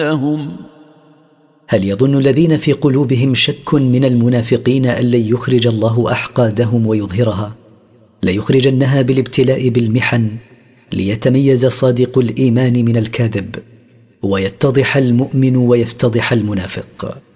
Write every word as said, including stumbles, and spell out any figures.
لهم. هل يظن الذين في قلوبهم شك من المنافقين أن لن يخرج الله أحقادهم ويظهرها؟ ليخرجنها بالابتلاء بالمحن، ليتميز صادق الإيمان من الكاذب، ويتضح المؤمن ويفتضح المنافق.